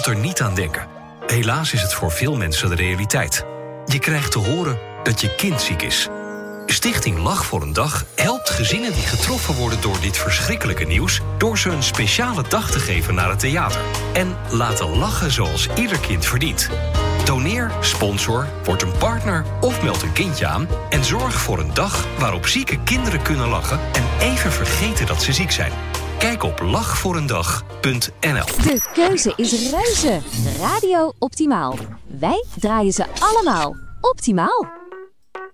wilt er niet aan denken. Helaas is het voor veel mensen de realiteit. Je krijgt te horen dat je kind ziek is. Stichting Lach voor een Dag helpt gezinnen die getroffen worden door dit verschrikkelijke nieuws door ze een speciale dag te geven naar het theater. En laten lachen zoals ieder kind verdient. Doneer, sponsor, word een partner of meld een kindje aan en zorg voor een dag waarop zieke kinderen kunnen lachen en even vergeten dat ze ziek zijn. Kijk op lachvoorendag.nl. De keuze is reuze. Radio Optimaal. Wij draaien ze allemaal. Optimaal.